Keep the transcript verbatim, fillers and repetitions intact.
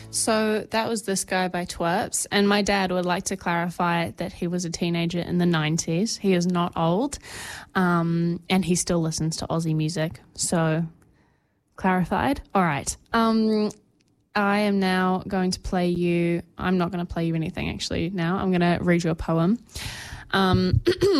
So that was This Guy by Twerps, and my dad would like to clarify that he was a teenager in the nineties. He is not old, um, and he still listens to Aussie music. So, clarified? All right. Um, I am now going to play you... I'm not going to play you anything, actually, now. I'm going to read you a poem. Um